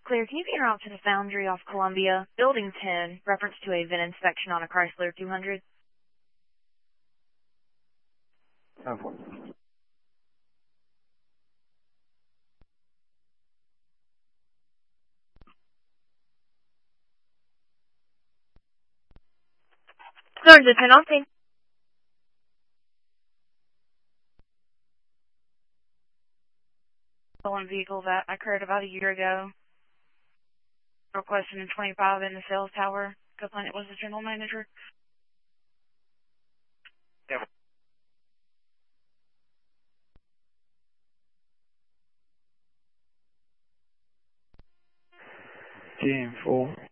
Clear, can you get her out to the foundry off Columbia, Building 10, reference to a VIN inspection on a Chrysler 200? Oh, No, the 10 octane. Stolen vehicle that occurred about a year ago. Requested in 25 in the sales tower. Complainant was the general manager. yeah. 10-4.